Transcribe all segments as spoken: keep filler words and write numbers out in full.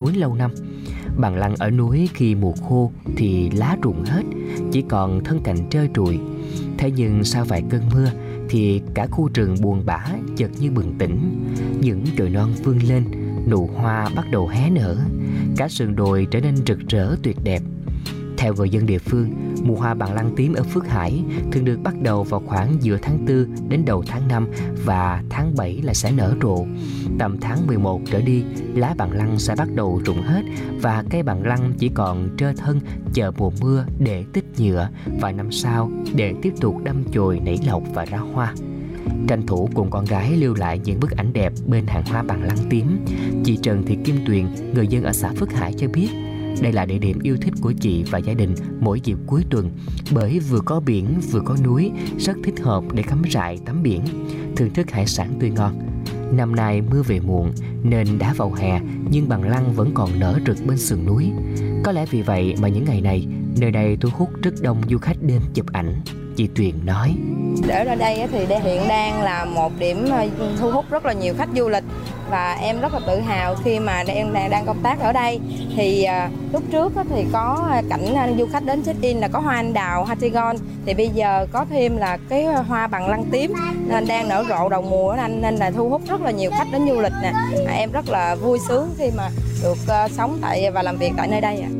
núi lâu năm. Bằng lăng ở núi khi mùa khô thì lá rụng hết, chỉ còn thân cành trơ trụi. Thế nhưng sau vài cơn mưa thì cả khu rừng buồn bã chợt như bừng tỉnh. Những chồi non vươn lên, nụ hoa bắt đầu hé nở, cả sườn đồi trở nên rực rỡ tuyệt đẹp. Theo người dân địa phương, mùa hoa bằng lăng tím ở Phước Hải thường được bắt đầu vào khoảng giữa tháng tư đến đầu tháng năm, và tháng bảy là sẽ nở rộ. Tầm tháng mười một trở đi, lá bằng lăng sẽ bắt đầu rụng hết và cây bằng lăng chỉ còn trơ thân chờ mùa mưa để tích nhựa, và năm sau để tiếp tục đâm chồi nảy lộc và ra hoa. Tranh thủ cùng con gái lưu lại những bức ảnh đẹp bên hàng hoa bằng lăng tím, chị Trần Thị Kim Tuyền, người dân ở xã Phước Hải cho biết đây là địa điểm yêu thích của chị và gia đình mỗi dịp cuối tuần, bởi vừa có biển vừa có núi, rất thích hợp để cắm trại tắm biển, thưởng thức hải sản tươi ngon. Năm nay mưa về muộn nên đã vào hè, nhưng bằng lăng vẫn còn nở rực bên sườn núi. Có lẽ vì vậy mà những ngày này nơi đây thu hút rất đông du khách đến chụp ảnh. Chị Tuyền nói: Để ra đây thì đây hiện đang là một điểm thu hút rất là nhiều khách du lịch, và em rất là tự hào khi mà em đang đang công tác ở đây. Thì uh, lúc trước thì có cảnh du khách đến check in là có hoa anh đào, hoa tigon, thì bây giờ có thêm là cái hoa bằng lăng tím nên đang nở rộ đầu mùa anh, nên là thu hút rất là nhiều khách đến du lịch nè. À, em rất là vui sướng khi mà được uh, sống tại và làm việc tại nơi đây ạ.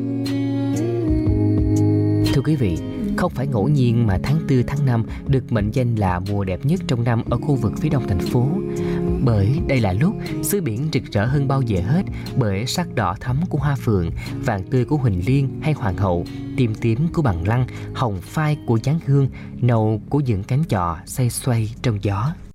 Thưa quý vị, không phải ngẫu nhiên mà tháng tư, tháng năm được mệnh danh là mùa đẹp nhất trong năm ở khu vực phía đông thành phố. Bởi đây là lúc xứ biển rực rỡ hơn bao giờ hết bởi sắc đỏ thắm của hoa phượng, vàng tươi của huỳnh liên hay hoàng hậu, tím tím của bằng lăng, hồng phai của giáng hương, nâu của những cánh chò xoay xoay trong gió.